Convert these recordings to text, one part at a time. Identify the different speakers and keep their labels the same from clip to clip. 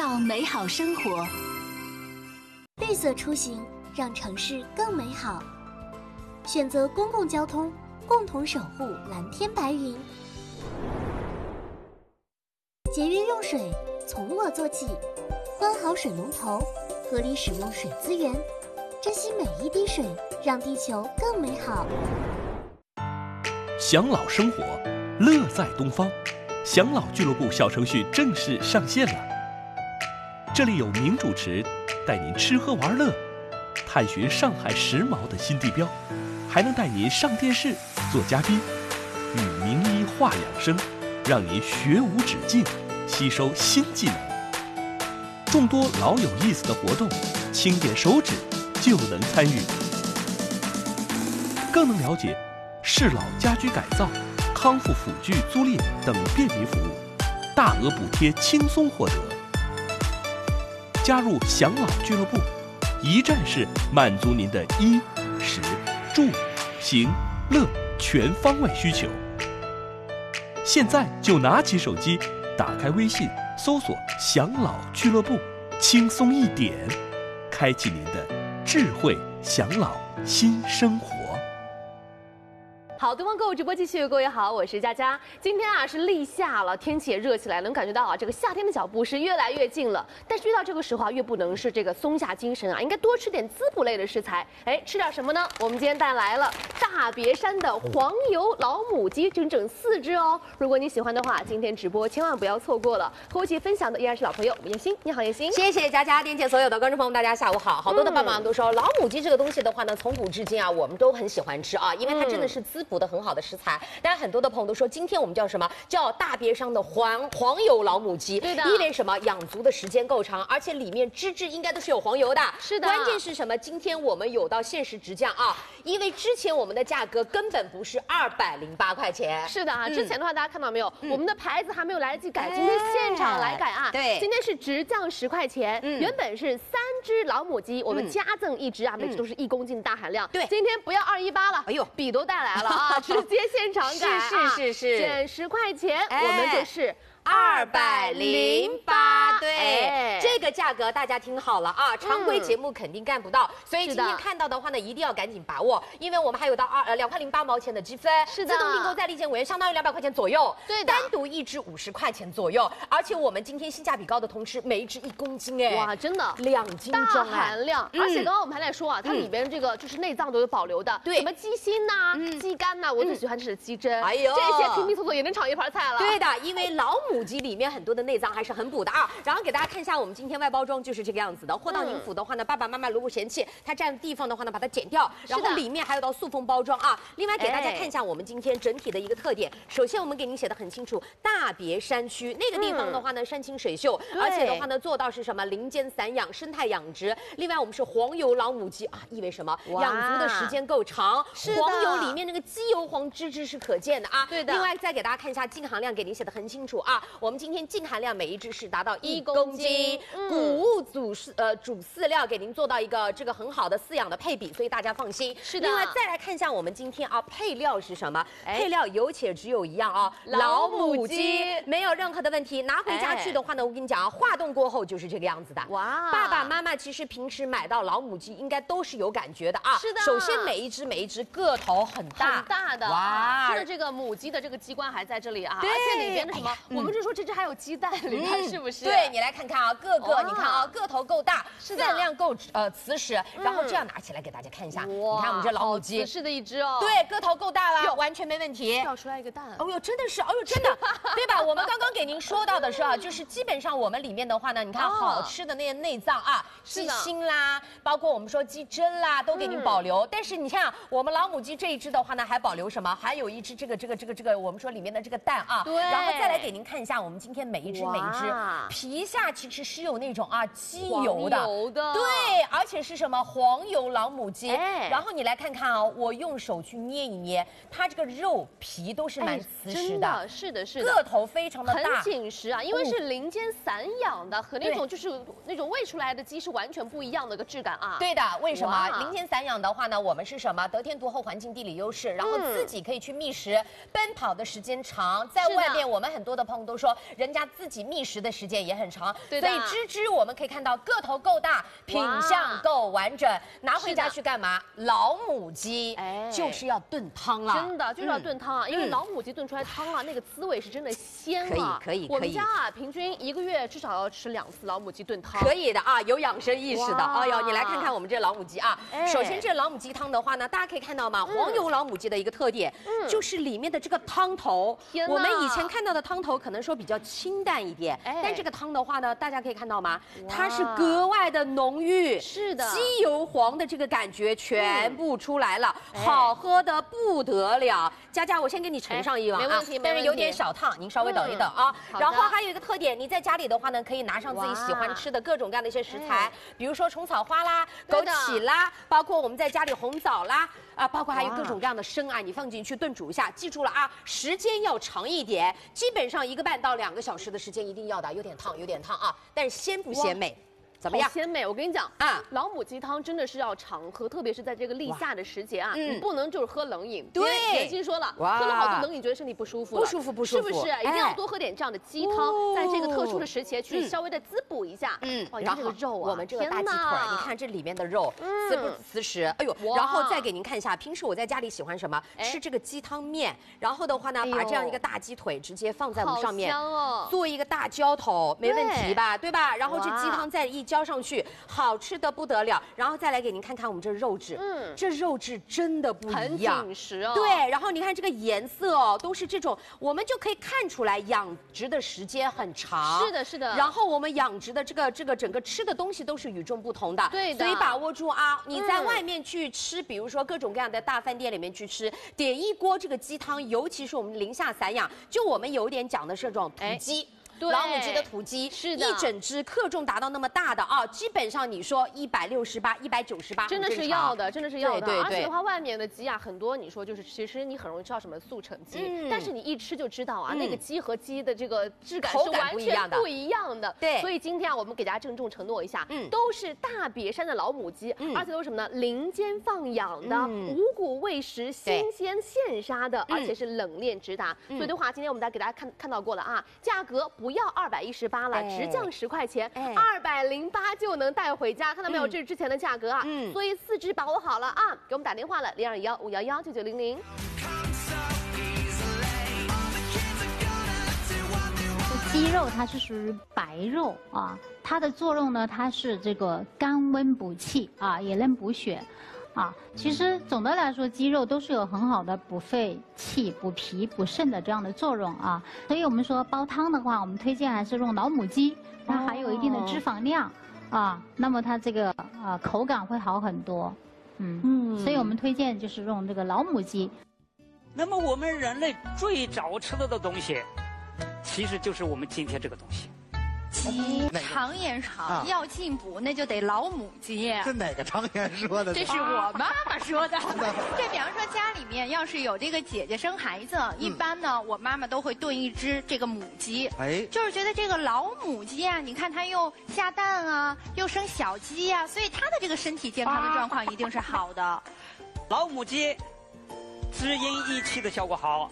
Speaker 1: 造美好生活。
Speaker 2: 绿色出行，让城市更美好。选择公共交通，共同守护蓝天白云。节约用水，从我做起。关好水龙头，合理使用水资源，珍惜每一滴水，让地球更美好。
Speaker 3: 享老生活，乐在东方。享老俱乐部小程序正式上线了。这里有名主持带您吃喝玩乐，探寻上海时髦的新地标，还能带您上电视做嘉宾，与名医话养生，让您学无止境，吸收新技能。众多老有意思的活动，轻点手指就能参与，更能了解适老家居改造、康复辅具租赁等便民服务，大额补贴轻松获得。加入享老俱乐部，一站式满足您的衣、食、住、行、乐全方位需求。现在就拿起手机，打开微信，搜索享老俱乐部，轻松一点，开启您的智慧享老新生活。
Speaker 4: 好，东方购物直播继续，各位好，我是佳佳。今天啊是立夏了，天气也热起来，能感觉到啊这个夏天的脚步是越来越近了。但是越到这个时候啊，越不能是这个松下精神啊，应该多吃点滋补类的食材。哎，吃点什么呢？我们今天带来了大别山的黄油老母鸡，整整4只哦。如果你喜欢的话，今天直播千万不要错过了。和我一起分享的依然是老朋友叶欣，你好叶欣。
Speaker 5: 谢谢佳佳，店前所有的观众朋友们，大家下午好。好多的爸爸妈妈都说，老母鸡这个东西的话呢，从古至今啊，我们都很喜欢吃啊，因为它真的是滋补的很好的食材。但很多的朋友都说，今天我们叫什么？叫大别山的黄油老母鸡。
Speaker 4: 对的，
Speaker 5: 因为什么？养足的时间够长，而且里面只应该都是有黄油的。
Speaker 4: 是的。
Speaker 5: 关键是什么？今天我们有到限时直降啊，因为之前我们的价格根本不是208块钱。
Speaker 4: 是的啊，之前的话大家看到没有？我们的牌子还没有来得及改，今天现场来改啊。
Speaker 5: 对，
Speaker 4: 今天是直降10块钱。原本是3只老母鸡，我们加赠1只啊，每只都是1公斤大含量。
Speaker 5: 对，
Speaker 4: 今天不要218了。
Speaker 5: 哎呦，
Speaker 4: 笔都带来了啊，直接现场改啊，
Speaker 5: 是，
Speaker 4: 减10块钱，我们就是
Speaker 5: 208，对，这个价格大家听好了啊，常规节目肯定干不到，所以今天看到的话呢，一定要赶紧把握，因为我们还有到2块08毛钱的积分，
Speaker 4: 是的，
Speaker 5: 自动订购再立减委员相当于200块钱左右，
Speaker 4: 对的，
Speaker 5: 单独1只50块钱左右，而且我们今天性价比高的同时，每一只1公斤哎，
Speaker 4: 哇，真的
Speaker 5: 2斤
Speaker 4: 大含量，而且刚刚我们还在说啊，它里边这个就是内脏都有保留的，
Speaker 5: 对，
Speaker 4: 什么鸡心呐、鸡肝呐，我最喜欢吃的鸡胗，
Speaker 5: 哎呦，
Speaker 4: 这些拼拼凑凑也能炒一盘菜了，
Speaker 5: 对的，因为老母鸡里面很多的内脏还是很补的啊。然后给大家看一下，我们今天外包装就是这个样子的。货到您府的话呢，爸爸妈妈如果嫌弃它占地方的话呢，把它剪掉。然后里面还有到塑封包装啊。另外给大家看一下我们今天整体的一个特点。首先我们给您写的很清楚，大别山区那个地方的话呢，山清水秀，而且的话呢做到是什么林间散养、生态养殖。另外我们是黄油老母鸡啊，意味什么？养足的时间够长，黄油里面那个鸡油黄脂质是可见的啊。
Speaker 4: 对的。
Speaker 5: 另外再给大家看一下净含量，给您写的很清楚啊。我们今天净含量每一只是达到1公斤，谷物主饲料给您做到一个这个很好的饲养的配比，所以大家放心。
Speaker 4: 是的。
Speaker 5: 另外再来看一下我们今天啊配料是什么？配料有且只有一样啊，老母鸡，没有任何的问题。拿回家去的话呢，我跟你讲啊，化冻过后就是这个样子的。哇，爸爸妈妈其实平时买到老母鸡应该都是有感觉的啊。
Speaker 4: 是的。
Speaker 5: 首先每一只个头很大
Speaker 4: 的，哇，它的这个母鸡的这个鸡冠还在这里啊，而且里边的什么，我们就说这只还有鸡蛋里面是不是？
Speaker 5: 对，你来看看啊，个个你看啊，个头够大，分量够瓷实，然后这样拿起来给大家看一下，你看我们这老母鸡，
Speaker 4: 瓷实的一只哦，
Speaker 5: 对，个头够大了，完全没问题。
Speaker 4: 掉出来一个蛋，
Speaker 5: 哦呦，真的是，哦呦，真的，对吧？我们刚刚给您说到的是啊，就是基本上我们里面的话呢，你看好吃的那些内脏啊，鸡心啦，包括我们说鸡胗啦，都给您保留。但是你看我们老母鸡这一只的话呢，还保留什么？还有一只这个，我们说里面的这个蛋啊，对，然后再来给您看一下我们今天每一只皮下其实是有那种啊鸡油的，对，而且是什么黄油老母鸡。然后你来看看啊，我用手去捏一捏，它这个肉皮都是蛮瓷实的，
Speaker 4: 是的，
Speaker 5: 个头非常的大，
Speaker 4: 很紧实啊，因为是林间散养的，和那种就是那种喂出来的鸡是完全不一样的一个质感啊。
Speaker 5: 对的，为什么？林间散养的话呢，我们是什么？得天独厚，环境地理优势，然后自己可以去觅食，奔跑的时间长，在外面我们很多的朋友都说，人家自己觅食的时间也很长，所以只我们可以看到个头够大，品相够完整，拿回家去干嘛？老母鸡，就是要炖汤了，
Speaker 4: 真的就是要炖汤啊，因为老母鸡炖出来汤啊，那个滋味是真的鲜啊。
Speaker 5: 可以。
Speaker 4: 我们家啊，平均1个月至少要吃2次老母鸡炖汤。
Speaker 5: 可以的啊，有养生意识的。哎呦，你来看看我们这老母鸡啊。首先这老母鸡汤的话呢，大家可以看到吗？黄油老母鸡的一个特点，就是里面的这个汤头，我们以前看到的汤头可能说比较清淡一点，但这个汤的话呢，大家可以看到吗？它是格外的浓郁，
Speaker 4: 是的，
Speaker 5: 鸡油黄的这个感觉全部出来了，好喝的不得了。佳佳，我先给你盛上一碗啊，
Speaker 4: 没问题，
Speaker 5: 但是有点小烫，您稍微等一等啊。然后还有一个特点，你在家里的话呢，可以拿上自己喜欢吃的各种各样的一些食材，比如说虫草花啦、枸杞啦，包括我们在家里红枣啦。包括还有各种各样的生啊，你放进去炖煮一下，记住了啊，时间要长一点，基本上1个半到2个小时的时间一定要的，有点烫啊，但是鲜不鲜美？怎么样？
Speaker 4: 鲜美！我跟你讲啊，老母鸡汤真的是要常喝，特别是在这个立夏的时节啊，你不能就是喝冷饮。
Speaker 5: 对，
Speaker 4: 年轻说了，喝了好多冷饮，觉得身体不舒服了，
Speaker 5: 不舒服，
Speaker 4: 是不是？一定要多喝点这样的鸡汤，在这个特殊的时节去稍微的滋补一下。然后这个肉啊，
Speaker 5: 我们这个大鸡腿，你看这里面的肉滋不滋实？哎呦，然后再给您看一下，平时我在家里喜欢什么？吃这个鸡汤面，然后的话呢，把这样一个大鸡腿直接放在我们上面，做一个大浇头，没问题吧？对吧？然后这鸡汤再一浇上去。好吃的不得了，然后再来给您看看我们这肉质，这肉质真的不一样，
Speaker 4: 很紧实哦。
Speaker 5: 对，然后你看这个颜色哦，都是这种，我们就可以看出来养殖的时间很长。
Speaker 4: 是的，是的。
Speaker 5: 然后我们养殖的这个整个吃的东西都是与众不同的，
Speaker 4: 对的。
Speaker 5: 所以把握住啊，你在外面去吃，比如说各种各样的大饭店里面去吃，点一锅这个鸡汤，尤其是我们宁夏散养，就我们有点讲的是这种土鸡。老母鸡的土鸡
Speaker 4: 是的，
Speaker 5: 一整只克重达到那么大的啊，基本上你说168、198，
Speaker 4: 真的是要的，真的是要的。
Speaker 5: 对。
Speaker 4: 而且的话，外面的鸡啊，很多你说就是其实你很容易吃到什么速成鸡，但是你一吃就知道啊，那个鸡和鸡的这个质感是完全不一样的。
Speaker 5: 对，
Speaker 4: 所以今天啊，我们给大家郑重承诺一下，都是大别山的老母鸡，而且都是什么呢？林间放养的，五谷喂食，新鲜现杀的，而且是冷链直达。所以的话，今天我们给大家看到过了啊，价格不要218了，直降10块钱，208就能带回家，看到没有？这是之前的价格啊，所以4只把握好了啊，给我们打电话了，0215119900。
Speaker 1: 鸡肉它是属于白肉啊，它的作用呢，它是这个甘温补气啊，也能补血。其实总的来说，鸡肉都是有很好的补肺气、补脾、补肾的这样的作用啊。所以我们说煲汤的话，我们推荐还是用老母鸡，它含有一定的脂肪量啊，那么它这个口感会好很多。所以我们推荐就是用这个老母鸡。
Speaker 6: 那么我们人类最早吃到的东西，其实就是我们今天这个东西。
Speaker 7: 鸡常言好，要进补那就得老母鸡。
Speaker 8: 这哪个常言说的？
Speaker 7: 这是我妈妈说的。这比方说家里面要是有这个姐姐生孩子，一般呢我妈妈都会炖一只这个母鸡。就是觉得这个老母鸡啊，你看它又下蛋啊，又生小鸡啊，所以它的这个身体健康的状况一定是好的。
Speaker 6: 老母鸡滋阴益气的效果好。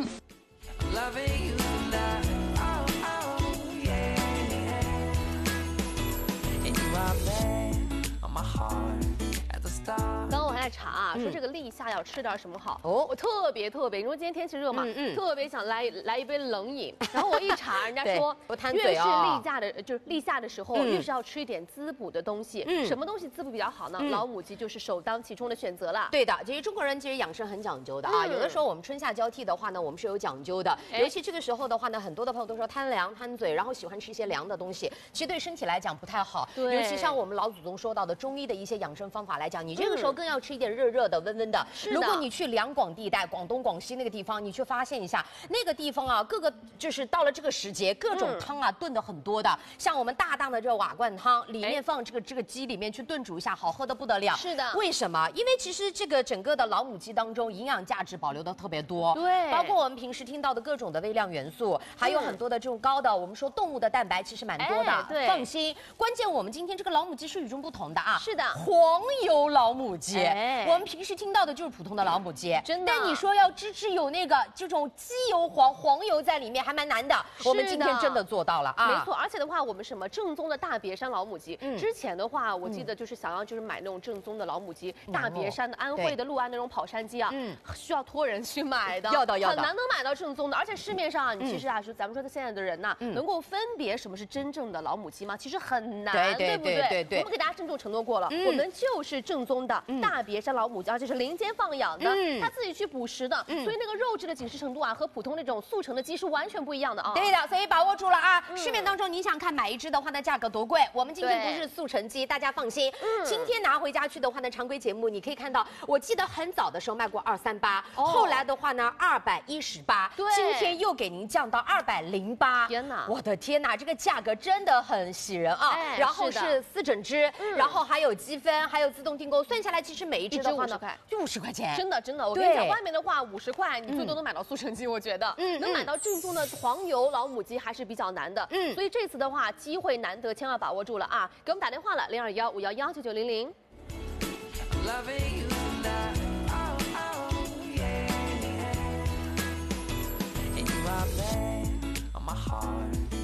Speaker 4: 刚刚我还在查啊，说这个立夏要吃点什么好。我特别，你说今天天气热嘛，特别想来一杯冷饮。然后我一查，人家说越是立夏的时候，越是要吃一点滋补的东西。什么东西滋补比较好呢？老母鸡就是首当其冲的选择了。
Speaker 5: 对的，其实中国人其实养生很讲究的啊。有的时候我们春夏交替的话呢，我们是有讲究的。尤其这个时候的话呢，很多的朋友都说贪凉贪嘴，然后喜欢吃一些凉的东西，其实对身体来讲不太好。尤其像我们老祖宗说到的中医的一些养生方法来讲，你这个时候更要吃一点热热的、温温的。如果你去两广地带，广东、广西那个地方，你去发现一下，那个地方啊，各个就是到了这个时节，各种汤啊炖的很多的。像我们大档的这瓦罐汤，里面放这个鸡里面去炖煮一下，好喝的不得了。
Speaker 4: 是的。
Speaker 5: 为什么？因为其实这个整个的老母鸡当中，营养价值保留的特别多。
Speaker 4: 对。
Speaker 5: 包括我们平时听到的各种的微量元素，还有很多的这种高的，我们说动物的蛋白其实蛮多的。
Speaker 4: 对。
Speaker 5: 放心，关键我们今天这个老母鸡是与众不同的啊。
Speaker 4: 是的。
Speaker 5: 黄油老母鸡。 对，我们平时听到的就是普通的老母鸡，
Speaker 4: 真的。
Speaker 5: 但你说要支持有那个这种鸡油黄油在里面，还蛮难的。我们今天真的做到了啊！
Speaker 4: 没错，而且的话，我们什么正宗的大别山老母鸡，之前的话，我记得就是想要就是买那种正宗的老母鸡，大别山的、安徽的六安那种跑山鸡啊，需要托人去买的，
Speaker 5: 要的，
Speaker 4: 很难能买到正宗的。而且市面上，你其实啊，是咱们说的现在的人呐，能够分别什么是真正的老母鸡吗？其实很难，对不对？我们给大家郑重承诺过了，我们就是正宗的大别山老母鸡，而且是林间放养的，它自己去捕食的，所以那个肉质的紧实程度啊，和普通那种速成的鸡是完全不一样的啊。
Speaker 5: 对的，所以把握住了啊！市面当中你想看买一只的话呢，价格多贵？我们今天不是速成鸡，大家放心。今天拿回家去的话呢，常规节目你可以看到，我记得很早的时候卖过238，后来的话呢218，今天又给您降到208。
Speaker 4: 天哪！
Speaker 5: 我的天哪，这个价格真的很喜人啊！然后是4整只，然后还有积分，还有自动订购，算下来其实每一只的话呢，就50块钱。
Speaker 4: 真的，我跟你讲，外面的话50块，你最多能买到速成鸡，我觉得，能买到正宗的黄油老母鸡还是比较难的。所以这次的话，机会难得，千万把握住了啊！给我们打电话了，0215119900。